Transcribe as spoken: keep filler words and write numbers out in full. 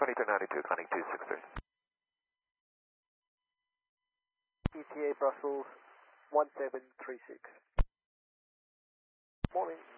twenty-two ninety-two, climbing two six three. E T A Brussels one seven three six. Morning.